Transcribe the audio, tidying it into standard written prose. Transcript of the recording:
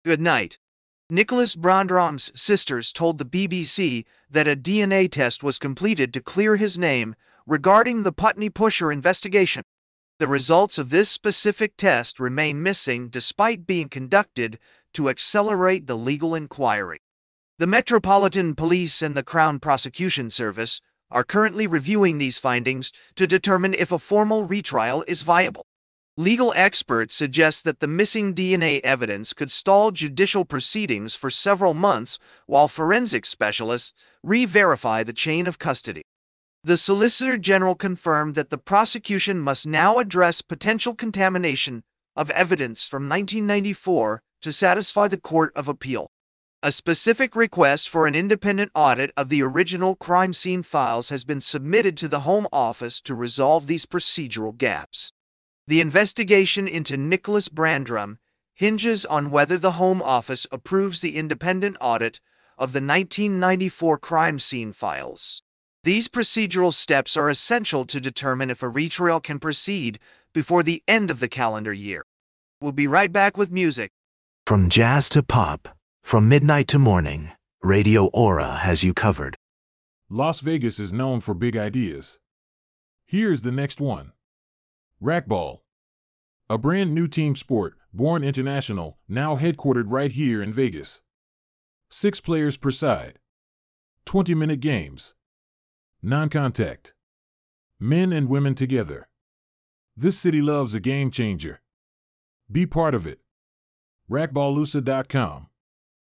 Good night. Nicholas Brandrom's sisters told the BBC that a DNA test was completed to clear his name regarding the Putney Pusher investigation. The results of this specific test remain missing despite being conducted to accelerate the legal inquiry. The Metropolitan Police and the Crown Prosecution Service are currently reviewing these findings to determine if a formal retrial is viable. Legal experts suggest that the missing DNA evidence could stall judicial proceedings for several months while forensic specialists re-verify the chain of custody. The Solicitor General confirmed that the prosecution must now address potential contamination of evidence from 1994 to satisfy the Court of Appeal. A specific request for an independent audit of the original crime scene files has been submitted to the Home Office to resolve these procedural gaps. The investigation into Nicholas Brandrom hinges on whether the Home Office approves the independent audit of the 1994 crime scene files. These procedural steps are essential to determine if a retrial can proceed before the end of the calendar year. We'll be right back with music. From jazz to pop, from midnight to morning, Radio Aura has you covered. Las Vegas is known for big ideas. Here's the next one. Racquetball. A brand new team sport, born international, now headquartered right here in Vegas. 6 players per side. 20-minute games. Non-contact. Men and women together. This city loves a game changer. Be part of it. Racquetballusa.com